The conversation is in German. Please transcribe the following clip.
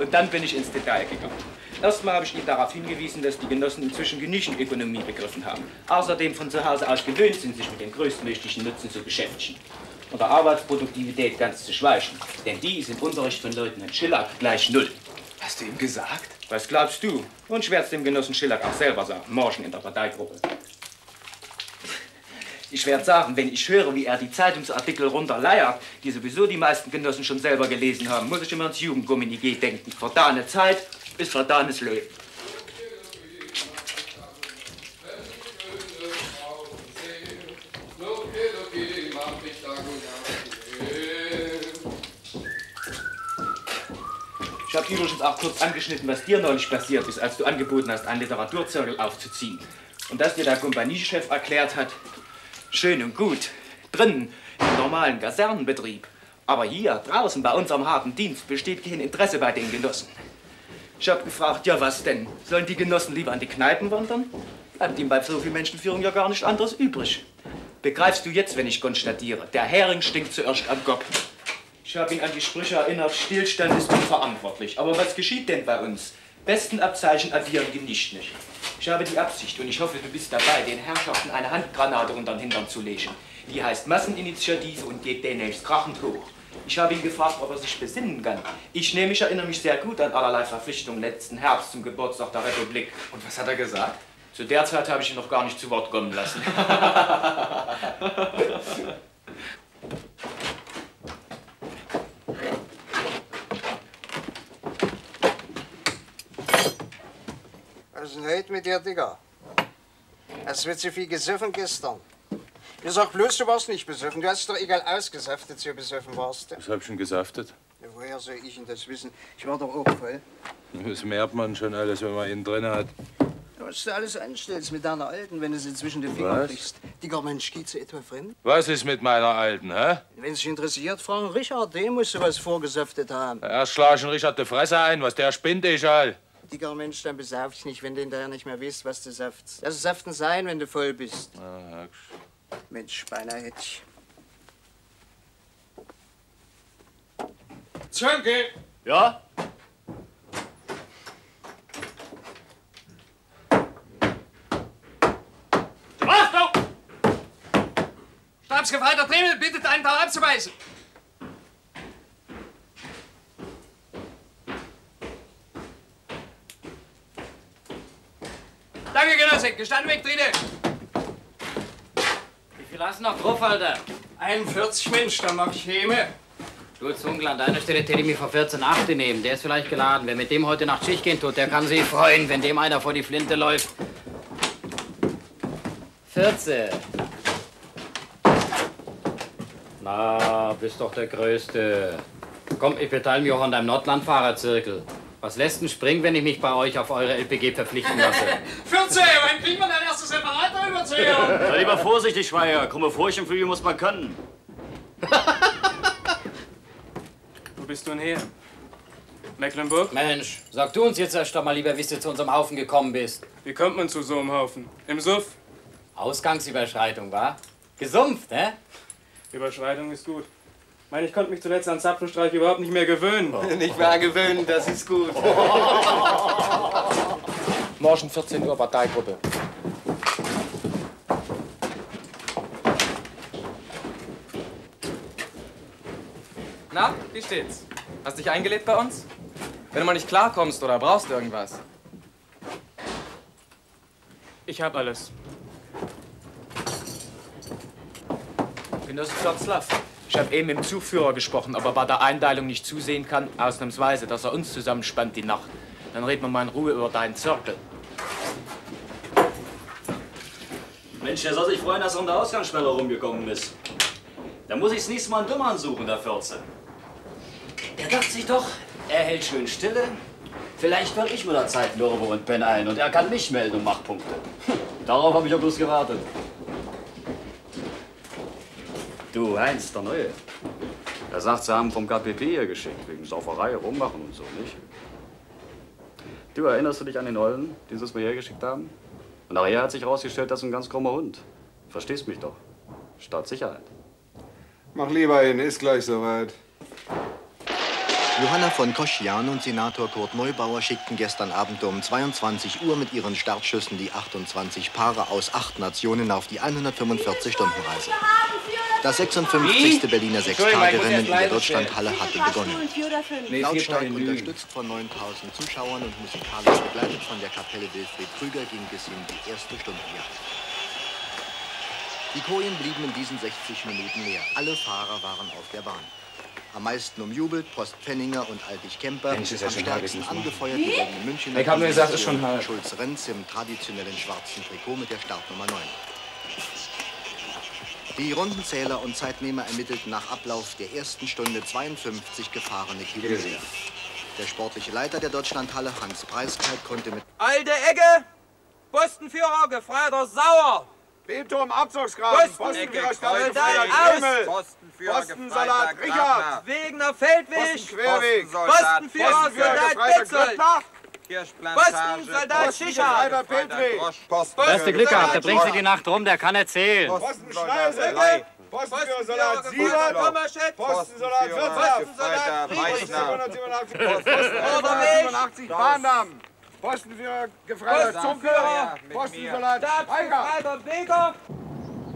Und dann bin ich ins Detail gegangen. Erstmal habe ich ihn darauf hingewiesen, dass die Genossen inzwischen genügend Ökonomie begriffen haben. Außerdem von zu Hause aus gewöhnt sind, sich mit dem größtmöglichen Nutzen zu beschäftigen. Und der Arbeitsproduktivität ganz zu schweigen. Denn die ist im Unterricht von Leutnant Schillack gleich 0. Hast du ihm gesagt? Was glaubst du? Und ich werde es dem Genossen Schillack auch selber sagen, morgen in der Parteigruppe. Ich werde sagen, wenn ich höre, wie er die Zeitungsartikel runterleiert, die sowieso die meisten Genossen schon selber gelesen haben, muss ich immer ans Jugendkommuniqué denken. Verdane Zeit ist verdanes Löwen. Ich habe übrigens auch kurz angeschnitten, was dir neulich passiert ist, als du angeboten hast, einen Literaturzirkel aufzuziehen. Und dass dir der Kompaniechef erklärt hat, schön und gut, drinnen im normalen Kasernenbetrieb. Aber hier, draußen, bei unserem harten Dienst, besteht kein Interesse bei den Genossen. Ich habe gefragt, ja was denn? Sollen die Genossen lieber an die Kneipen wandern? Bleibt ihm bei so viel Menschenführung ja gar nichts anderes übrig. Begreifst du jetzt, wenn ich konstatiere, der Hering stinkt zuerst am Kopf. Ich habe ihn an die Sprüche erinnert, Stillstand ist unverantwortlich. Aber was geschieht denn bei uns? Besten Abzeichen addieren die nicht. Ich habe die Absicht, und ich hoffe, du bist dabei, den Herrschaften eine Handgranate unter den Hintern zu legen. Die heißt Masseninitiative und geht demnächst krachend hoch. Ich habe ihn gefragt, ob er sich besinnen kann. Ich erinnere mich sehr gut an allerlei Verpflichtungen letzten Herbst zum Geburtstag der Republik. Und was hat er gesagt? Zu der Zeit habe ich ihn noch gar nicht zu Wort kommen lassen. Was ist denn heute mit dir, Digga? Es wird so viel gesoffen gestern. Ich sag bloß, du warst nicht besoffen. Du hast doch egal ausgesaftet, so besoffen warst du. Was hab ich schon gesaftet? Ja, woher soll ich denn das wissen? Ich war doch auch voll. Das merkt man schon alles, wenn man ihn drin hat. Was du alles anstellst mit deiner Alten, wenn du sie zwischen den Fingern kriegst. Digga, Mensch, geht sie etwa fremd? Was ist mit meiner Alten, hä? Wenn sich interessiert, fragen Richard, dem musst du was vorgesaftet haben. Erst schlagen Richard die Fresse ein, was der spinnt ist, all. Digga, Mensch, dann besauf dich nicht, wenn du hinterher nicht mehr weißt, was du saftst. Das Saften sein, wenn du voll bist. Ah, Mensch, beinahe hätte ich. Zönke! Ja? Achtung! Stabsgefreiter Dremel bittet, einen Tag abzuweisen. Danke, Genosse. Gestanden weg, Trine. Wie viel hast du noch drauf, Alter? 41, Mensch, dann mach ich Heme. Du, Zungler, an deiner Stelle hätte ich mich vor 14,8 nehmen. Der ist vielleicht geladen. Wer mit dem heute Nacht Schicht gehen tut, der kann sich freuen, wenn dem einer vor die Flinte läuft. 14. Na, bist doch der Größte. Komm, ich beteile mich auch an deinem Nordlandfahrerzirkel. Was lässt denn springen, wenn ich mich bei euch auf eure LPG verpflichten lasse? 14, wann kriegt man dein erstes Separat Überzeugung? Sei lieber vorsichtig, Schweiger. Komme Furcht im Flügel muss man können. Wo bist du denn her? Mecklenburg? Mensch, sag du uns jetzt erst doch mal lieber, wie du zu unserem Haufen gekommen bist. Wie kommt man zu so einem Haufen? Im Suff? Ausgangsüberschreitung, wa? Gesumpft, ne? Überschreitung ist gut. Ich meine, ich konnte mich zuletzt an Zapfenstreich überhaupt nicht mehr gewöhnen. Nicht wahr gewöhnen, das ist gut. Morgen 14 Uhr Parteigruppe. Na, wie steht's? Hast dich eingelebt bei uns? Wenn du mal nicht klarkommst oder brauchst irgendwas. Ich hab alles. Genosse Platzlaff. Ich habe eben mit dem Zugführer gesprochen, ob er bei der Einteilung nicht zusehen kann, ausnahmsweise, dass er uns zusammenspannt die Nacht. Dann reden wir mal in Ruhe über deinen Zirkel. Mensch, der soll sich freuen, dass er um der Ausgangssperre rumgekommen ist. Da muss ich das nächste Mal einen Dummern suchen, der 14. Der dachte sich doch, er hält schön Stille. Vielleicht werde ich mit der Zeit Lürbe und penn ein und er kann mich melden und macht Punkte. Darauf habe ich ja bloß gewartet. Du, Heinz, der Neue. Er sagt, sie haben vom KPP hier geschickt, wegen Sauferei, rummachen und so, nicht? Du, erinnerst du dich an den Ollen, den sie uns mal hergeschickt haben? Und nachher hat sich herausgestellt, das ist ein ganz krummer Hund. Verstehst mich doch. Staatssicherheit. Mach lieber hin, ist gleich soweit. Johanna von Koschian und Senator Kurt Neubauer schickten gestern Abend um 22 Uhr mit ihren Startschüssen die 28 Paare aus 8 Nationen auf die 145-Stunden-Reise. Das 56. Berliner Sechstagerennen in der Deutschlandhalle hatte begonnen. Lautstark unterstützt von 9000 Zuschauern und musikalisch begleitet von der Kapelle Wilfried Krüger ging es in die erste Stundenjagd. Die Kojen blieben in diesen 60 Minuten leer. Alle Fahrer waren auf der Bahn. Am meisten umjubelt Post Pfenninger und Altig Kemper, am stärksten angefeuert über die Münchner Ich hab mir gesagt, ist schon halb. Schulz Renz im traditionellen schwarzen Trikot mit der Startnummer 9. Die Rundenzähler und Zeitnehmer ermittelten nach Ablauf der ersten Stunde 52 gefahrene Kilometer. Der sportliche Leiter der Deutschlandhalle, Hans Preiskeit, konnte mit Alte Ecke, Postenführer, Gefreiter Sauer. Beton Abzugsgraben, Postenführer Soldat aus. Postensalat Richard. Wegener Feldweg. Postenquerweg. Postenführer Soldat Betzold. Postensoldat Schicher. Da hast du Glück gehabt, der bringt sie die Nacht rum, der kann erzählen. Postenschneise. Postenführersoldat Siebert. Postensoldat Wirtschaft. Postensoldat Posten 87 Bahndamm. Postenführer Gefreiter Zumführer. Postensoldat Eicher. Beger.